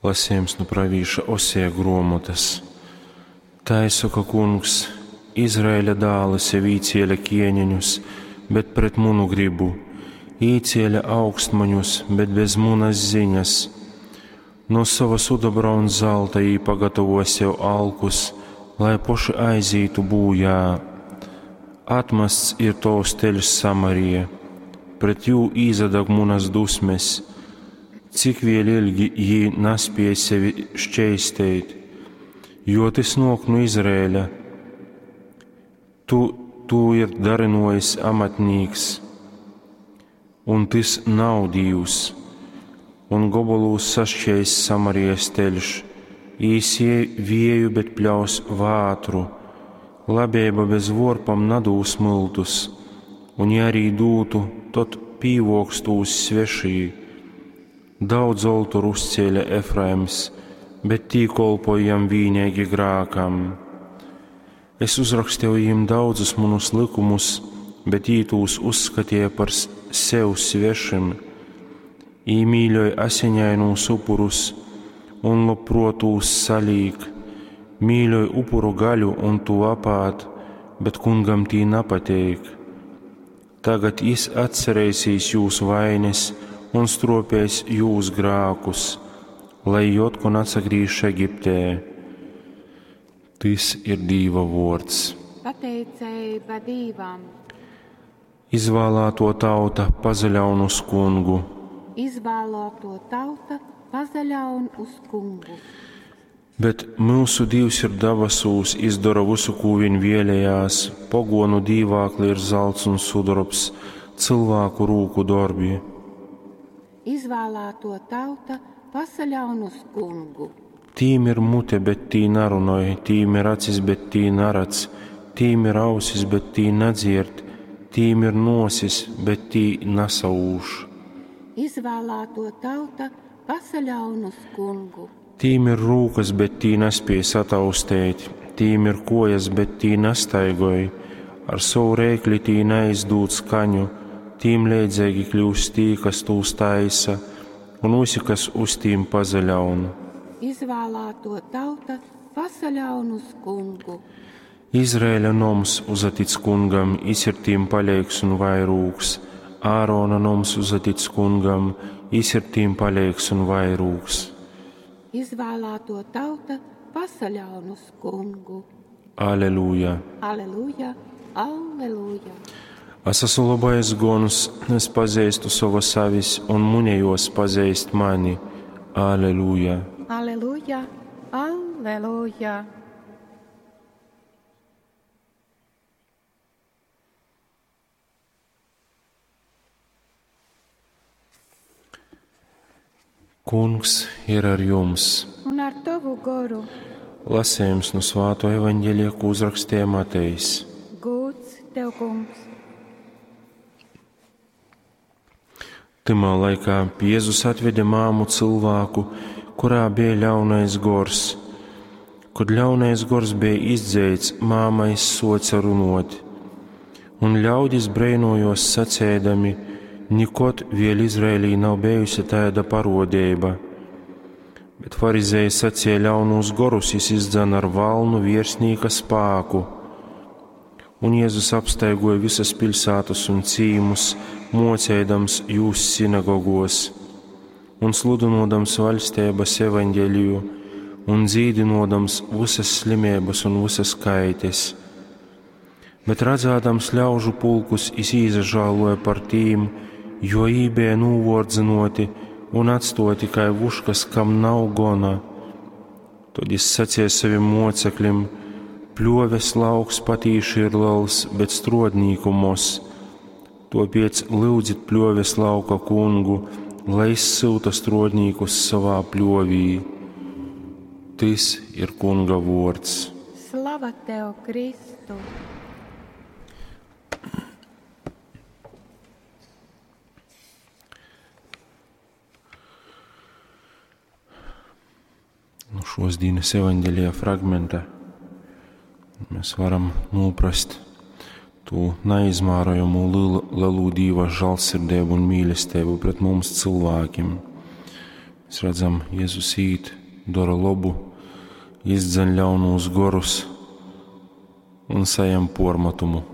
Lasījums no pravīša Osija grāmatas. Tā izsaka kungs, Izraēļa dāli sev īcēla ķieņeņus, bet pret munu gribu, īcēla augstmaņus, bet bez munas ziņas. No sava sudobra un zelta ī pagatavo sev alkus, lai poši aizītu būjā. Atmasts ir tos teļus Samarija, pret jū īzadag munas dusmes, cik vēl ilgi jī naspēja sevi šķeisteit, jo tas nok no Izraēļa. Tu ir darinojis amatnīgs, un tas nav Dievs, un gobolūs sašķējis Samarijas teļš, īsie vieju, bet pļaus vātru, labēba bez vorpam nadūs multus, un ja arī dūtu, tad pīvokstūs svešī. Daudz olturu uzcēla Efraims, bet tī kolpojam vīnēgi grākam. Es uzrakstīju jiem daudzus manus likumus, bet jī tūs uzskatīja par sev svešim. Jī mīļoja asiņainūs upurus un labprotūs salīk, mīļoja upuru gaļu un to apāt, bet kungam tī napateik. Tagad jis atcerēsīs jūs vainas un stropēs jūs grākus, lai jotkon atsagrīž Eģiptē. Tas ir Dīva vārds. Pateicēba Dīvam. Izvēlēto tauta pazaļaun uz kungu. Izvēlēto tauta pazaļaun uz kungu. Bet mūsu Dievs ir dabasūs, izdara visu, ko viņ vēlējās, pogonu dīvākli ir zelts un sudrabs, cilvēku rūku darbi. Izvēlēto tauta pasaļaun uz kungu. Tīm ir mute, bet tī narunoj, tīm ir acis, bet tī naradz, tīm ir ausis, bet tī nadzird, tīm ir nosis, bet tī nasauž. Izvēlēto tauta pasaļaun uz kungu. Tīm ir rūkas, bet tī nespēj sataustēt, tīm ir kojas, bet tī nastaigoj, ar savu rēkli tī neizdūt skaņu, tīm leidzēgi kļūst tī, kas tūs taisa, un visi, kas uz tīm pazaļaun. Izvēlēto tauta pasaļaun uz kungu. Izraēļa noms uzatic kungam, izsirtīm paļeiks un vairūks, Ārona noms uzatic kungam, izsirtīm paļeiks un vairūks. Izvēlēto tauta pasaļaun uz kungu. Aleluja! Aleluja! Aleluja! Es esmu labais gons, es pazīstu savas savis, un munējos pazīst mani. Aleluja! Aleluja! Aleluja! Kungs ir ar jums. Un ar tavu goru. Lasījums no Svēto evaņģēlija, ko uzrakstīja Matejs. Gods tev, kungs. Timā laikā Jēzus atveda māmu cilvēku, kurā bija ļaunais gors. Kad ļaunais gors bija izdzēits, māmai soca runot. Un ļaudis breinojos sacēdami, nikot vēl Izraēlī nav bijusi tāda parodība. Bet farizēji sacīja ļaunus gorus izdzan ar valnu virsnīka spāku. Un Jēzus apstaigoja visas pilsētas un cīmus, mocēdams jūs sinagogos un sludinodams valstības evaņģēliju un dzīdinodams visas slimības un visas kaites. Bet redzēdams ļaužu pulkus, izžāloja par tīm, jo ībēja nūvordzinoti un atstoti tikai vuškas, kam nav gona. Tad es sacīju saviem mocekļiem, pļoves lauks patīši ir liels, bet strodnīku mos. Tāpēc lūdzit pļoves lauka kungu, lai izsilta strodnīkus savā pļovī. Tas ir kunga vārds. Slava tev, Kristu! No šos dienas evaņģēlijā fragmenta mēs varam noprast to neizmērojamu lielu Dieva žēlsirdību un mīlestību pret mums cilvēkiem. Mēs redzam, Jēzus īt, dara labu, izdzeļ ļaunos gorus un sajam pormatumu.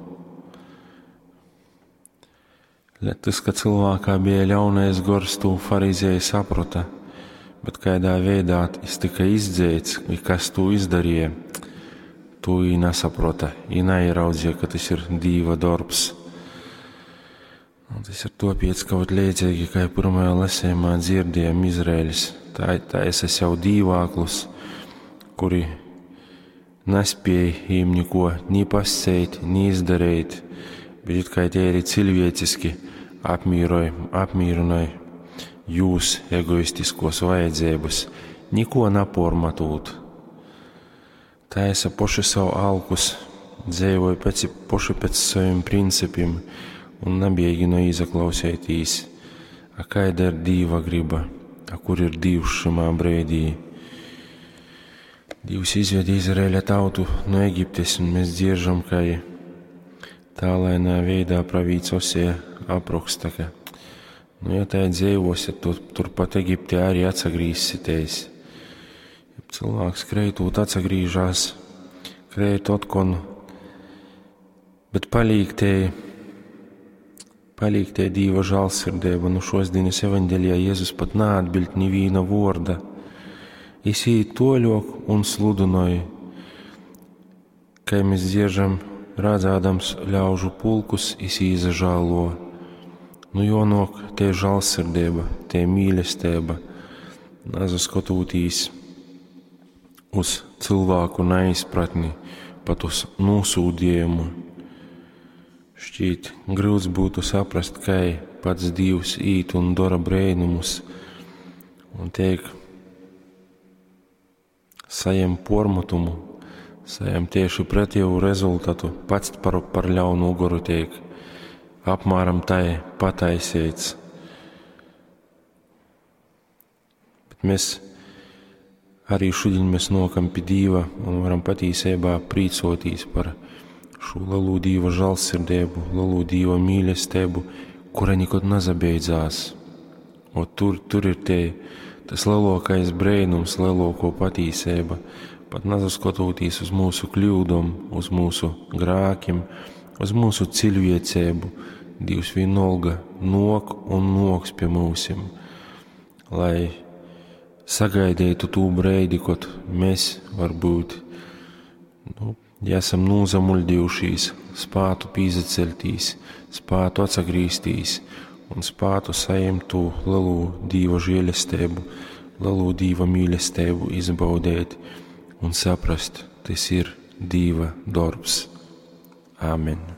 Tas, ka cilvēkā bija ļaunais gors, to farizēji saprota, bet kādā veidā tas tika izdzēts, kas to izdarīja, to viņi nesaprota. Viņi neieraudzīja, ka tas ir Dieva darbs. Un tas ir tāpēc, kaut līdzīgi, kā pirmajā lasījumā dzirdējām Izraēļus, tā esat jau dīvāklus, kuri nespēja viņiem neko ni pasēt, ni izdarīt, bet kā tie ir cilvēciski apmierināja jūs egoistiskos vajadzības, neko nepormatot. Tā esat poši savu alkus, dzīvoja poši pēc saviem principiem un nebēģina izaklausētīs, kāda ir Dieva griba, kur ir Dievs šimā brīdī. Dievs izved Izraēļa tautu no Eģiptes, un mēs dzieržam, ka tālainā veidā pravīts Osija apraksta, ka ja tā dzīvosiet, turpat Eģiptē arī atsagrīsieties. Ja cilvēks kreitot atsagrīžās, kreit otkon, bet palīk te Dieva žēlsirdība. Nu šodienas evaņģēlijā Jēzus pat neatbild neviena vārda. Es īt toļok un sludināju, kā mēs dzieržam, redzādams ļaužu pulkus, es izažālo. Nu jonok te žēlsirdība, te mīlestība, nezaskatūtīs uz cilvēku neizpratni, pat uz nosūdījumu. Šķīt, grūts būtu saprast, kā pats Dievs īt un dara brēnumus un teik, sajam pormatumu, sajam tieši pretēju rezultātu, pats par ļaunu ugoru teik, apmēram tai pataisīts. Bet mēs arī šodien nokam pie Dieva un varam patīsībā prīcotīs par šo lielu Dieva žēlsirdību, lielu Dieva mīlestību, kura nekad nezabeidzās. O tur ir tas lielākais brēnums, lielāko patīsība, pat nezaskatūtīs uz mūsu kļūdom, uz mūsu grākiem, uz mūsu cilvēcību. Dievs vienalga nok un noks pie mūsim, lai sagaidītu tū breidi, kad mēs varbūt ja esam nozamuļdījušies, spātu pīzaceļtīs, spātu atsagrīstīs un spātu sajimt to lielu Dieva žēlestību, lielu Dieva mīlestību izbaudēt un saprast, tas ir Dieva darbs. Āmen.